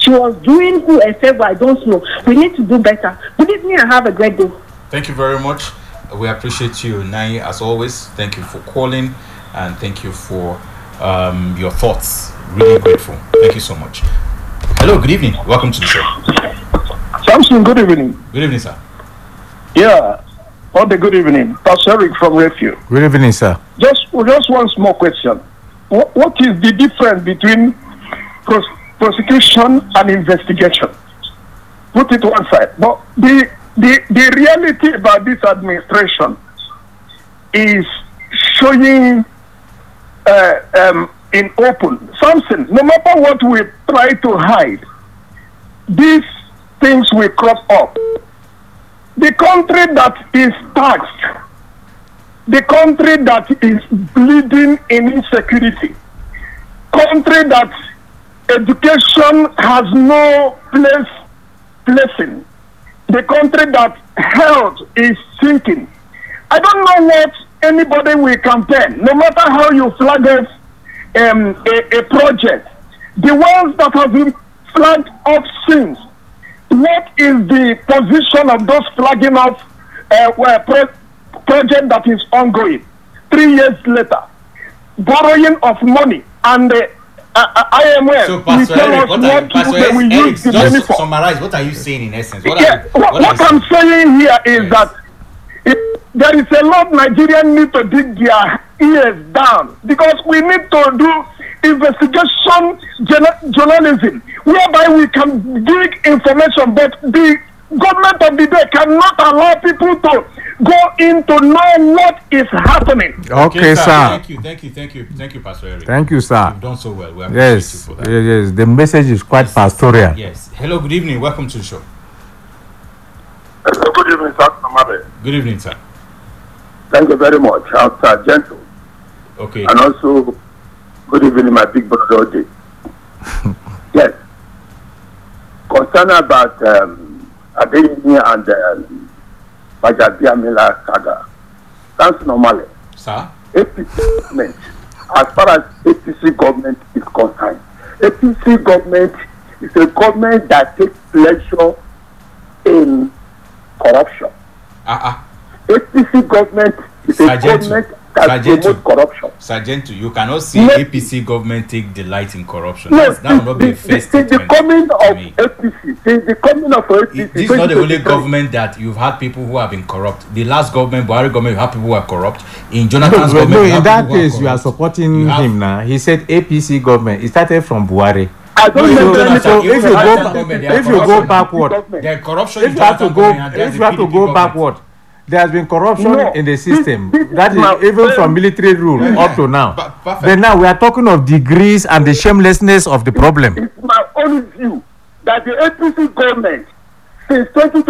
She was doing who a favor, I don't know. We need to do better. Good evening and have a great day. Thank you very much. We appreciate you, Nai, as always. Thank you for calling and thank you for your thoughts. Really grateful. Thank you so much. Hello, good evening. Welcome to the show. Samson, good evening. Good evening, sir. Yeah, good evening. Pastor Eric from Refuge. Good evening, sir. Just one small question. What is the difference between prosecution and investigation? Put it one side. But the reality about this administration is showing in open something. No matter what we try to hide, these things will crop up. The country that is taxed, the country that is bleeding in insecurity, country that education has no placing, the country that health is sinking. I don't know what anybody will campaign, no matter how you flag it, a project. The ones that have been flagged up since, what is the position of those flagging up project that is ongoing? 3 years later, borrowing of money and the IMF. So, Pastor Eric, just summarize. What are you saying in essence? What I'm saying here is that there is a lot Nigerians need to dig their ears down, because we need to do investigation journalism whereby we can dig information, but the government of the day cannot allow people to go in to know what is happening. Okay, sir. Thank you, Pastor Eric. Thank you, sir. You've done so well. We appreciate you for that. Yes. The message is quite pastoral. Yes. Hello, good evening. Welcome to the show. Good evening, sir. Good evening, sir. Thank you very much. I'm Sir Gentle. Okay. And also, good evening, my big brother, Ode. Yes. Concern about Adeyemi and Bajabia saga. That's normal. Sir? APC government, as far as APC government is concerned, APC government is a government that takes pleasure in corruption. APC government is a government that promotes corruption. Sergeant, you cannot see APC government take delight in corruption. That will not be a first statement. The coming of APC, the coming of APC. This is not the only government that you've had people who have been corrupt. The last government, Buhari government, you have people who are corrupt. In Jonathan's government, no, in that case, you are supporting him now. He said APC government. It started from Buhari. I don't know. So if you go backward, the corruption. If you have to go backward, there has been corruption in the system. That is even from military rule up to now. But now we are talking of degrees and the shamelessness of the problem. It's my own view that the APC government since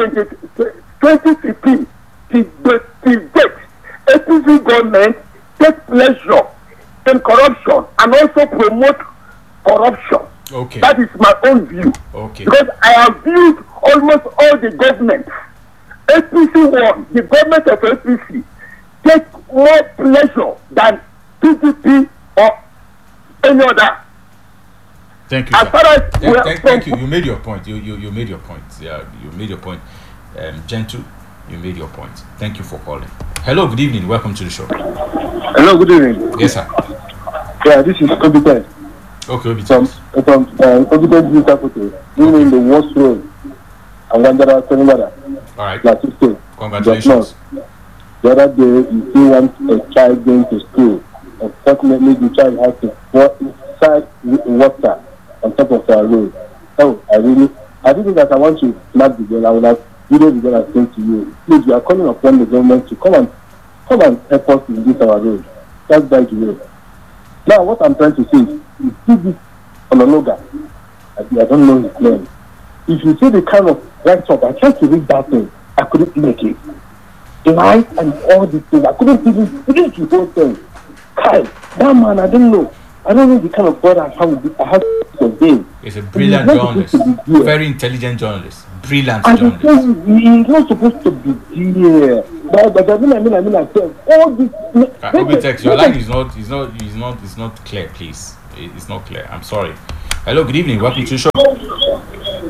2015 till date, APC government takes pleasure in corruption and also promote corruption. Okay. That is my own view. Okay. Because I have viewed almost all the governments. APC one, the government of APC, take more pleasure than PDP or any other. Thank you. As far as thank you. You made your point. You made your point. Yeah, you made your point. Gentle, you made your point. Thank you for calling. Hello, good evening. Welcome to the show. Hello, good evening. Yes, sir. Yeah, this is Obiten. Okay, Obiten. From Obiten Butakote. You in the worst road. I'm Wandara Senimada. All right. Congratulations. The other day, you still want a child going to school. Unfortunately, the child has to walk inside water on top of our road. Oh, I didn't that I want to smack the girl. I would have video the girl and sent to you. Please, we are calling upon the government to come and help us in this our road. That's by the way. Now, what I'm trying to say is, you see this Ononoga. I don't know his name. If you see the kind of write-up, I tried to read that thing. I couldn't make it. The light and all these things, I couldn't even read the whole thing. Kai, that man, I don't know. I don't know the kind of God I have to him. He's a brilliant journalist. Very intelligent journalist. Brilliant journalist. He's not supposed to be here. But I mean, I said, all this. Obitex, your line is not clear, please. It's not clear. I'm sorry. Hello, good evening. Welcome to the show.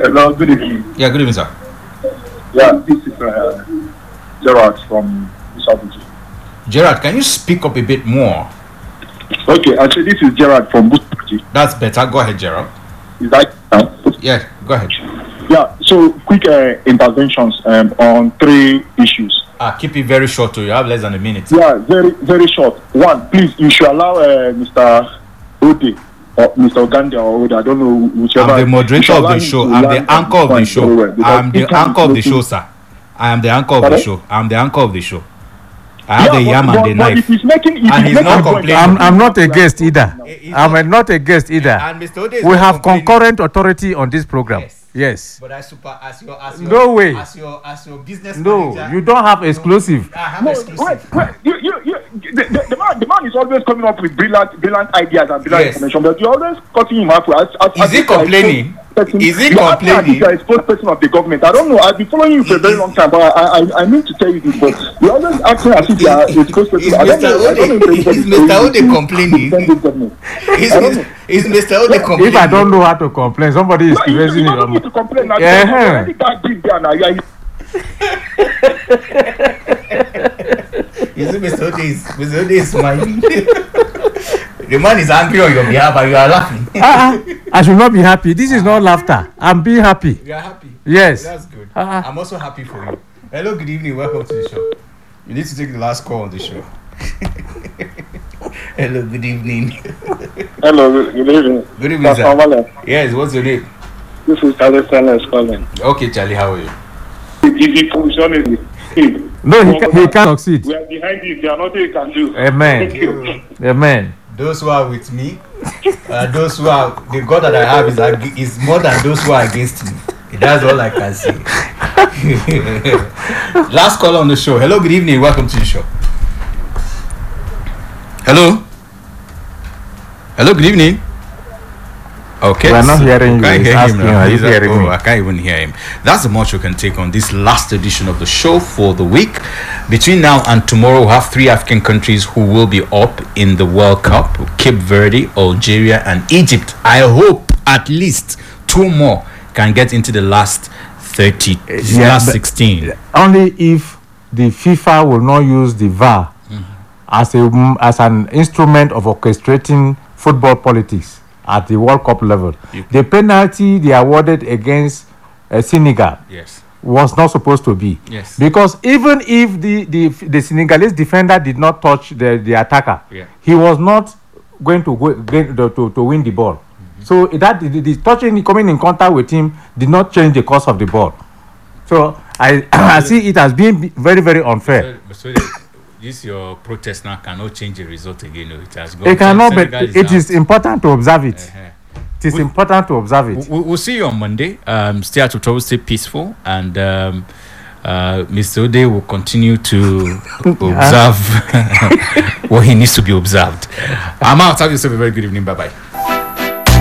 Hello, good evening. Yeah, good evening, sir. Yeah, this is Gerard from Busabuji. Gerard, can you speak up a bit more? Okay, actually, this is Gerard from Busabuji. That's better. Go ahead, Gerard. Is that Yeah, go ahead. Yeah, so quick interventions on 3 issues. Keep it very short, too. You have less than a minute. Yeah, very, very short. One, please, you should allow Mr. Ode or Mr. Ogande or Ode, I don't know whichever. I'm the moderator of the show. I'm the anchor of the show. I'm the anchor of the show, sir. I am the anchor of the show. I'm the anchor of the show. I have the yam and the knife. And he's not complaining. I'm not a guest either. I'm not a guest either. And Mr. Ode is we have complaining. concurrent authority on this program. Yes. But as your no way. As your business no, manager, you don't have exclusive. I have exclusive. The man is always coming up with brilliant ideas and brilliant information, but you're always cutting him off. Is he complaining? Is he complaining? You are a spokesperson of the government. I don't know. I've been following you for a very long time, but I need to tell you this. But you're always acting as if you are a spokesperson. Is Mr. Ode complaining? Is Mr. Ode complaining? If I don't know how to complain, somebody is raising it. You don't need to complain. You see, Mr. Ode is smiling. The man is angry on your behalf and you are laughing. I should not be happy. This is not laughter. I'm being happy. You are happy? Yes. That's good. I'm also happy for you. Hello, good evening. Welcome to the show. You need to take the last call on the show. Hello, good evening. Hello, good evening. Good evening, sir. Yes, what's your name? This is Charlie Stanley calling. Okay, Charlie, how are you? If you position it. No, he can't succeed. We are behind you. There are nothing you can do. Amen. Thank you. Amen. Those who are with me, those who are the God that I have is more than those who are against me. That's all I can say. Last call on the show. Hello, good evening. Welcome to the show. Hello. Hello, good evening. Okay. We're not hearing you. He's asking him, are you hearing me? I can't even hear him. That's the much we can take on this last edition of the show for the week. Between now and tomorrow, we'll have 3 African countries who will be up in the World Cup: Cape Verde, Algeria, and Egypt. I hope at least 2 more can get into the last 16. Only if the FIFA will not use the VAR as an instrument of orchestrating football politics at the World Cup level. The penalty they awarded against Senegal was not supposed to be. Because even if the Senegalese defender did not touch the attacker, he was not going to win the ball. So that the touching, coming in contact with him did not change the course of the ball. So I see it as being very, very unfair. So this your protest now cannot change the result again. It has gone. It cannot, but it is important to observe it. It is important to observe it. We'll see you on Monday. Stay out of trouble, stay peaceful, and Mr. Ode will continue to observe what he needs to be observed. I'm out. Have yourself a very good evening. Bye bye.